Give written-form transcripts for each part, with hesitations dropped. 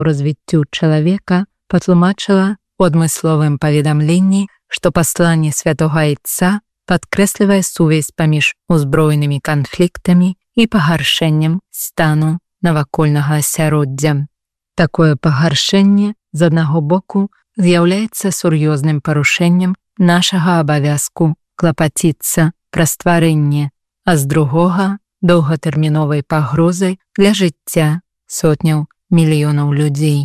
развіццю чалавека патлумачыла ў адмысловым паведамленні, што пасланне святога Айца падкрэслівае сувязь паміж узброенымі канфліктамі і пагаршэннем стану навакольнага асяроддзя. Такое пагаршэнне, з аднаго боку, з'яўляецца сур'ёзным парушэннем нашага абавязку клапаціцца пра стварэнне, а з другога – доўгатэрміновай пагрозай для жыцця сотняў мільёнаў людзей.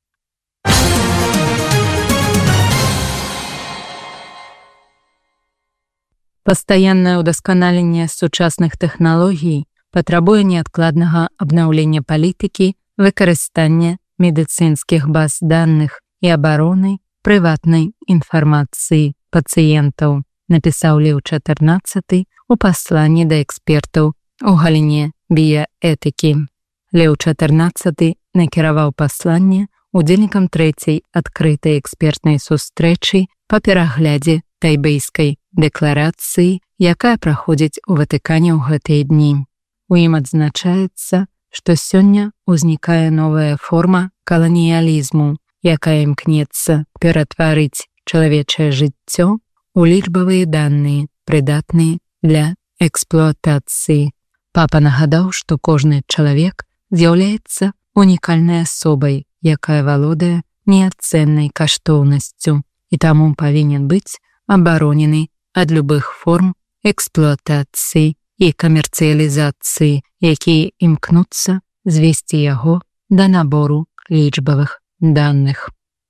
Пастаяннае ўдасканаленне сучасных тэхналогій патрабуе неадкладнага абнаўлення палітыкі, выкарыстання медыцынскіх баз даных і абароны прыватнай інфармацыі пацыентаў, напісаў Леў XIV у пасланні да экспертаў у галіне біяэтыкі. Леў XIV накіраваў пасланне удзельнікам трэцяй адкрытай экспертнай сустрэчы па пераглядзе Тайбэйскай дэкларацыі, якая праходзіць у Ватыкане ў гэтыя дні. У ім адзначаецца, што сёння ўзнікае новая форма каланіялізму, якая імкнецца ператварыць чалавечае жыццё у лічбавыя даныя, прыдатныя для эксплуатацыі. Папа нагадаў, што кожны чалавек з'яўляецца унікальнай асобай, якая валодае неацэннай каштоўнасцю і таму павінен быць абаронены ад любых форм эксплуатацыі і камерцыялізацыі, якія імкнуцца звесці яго да набору лічбавых данных.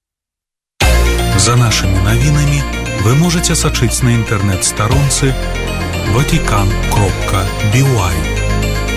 За нашими навінамі вы можете сачыць на інтэрнэт-старонцы vatican.by.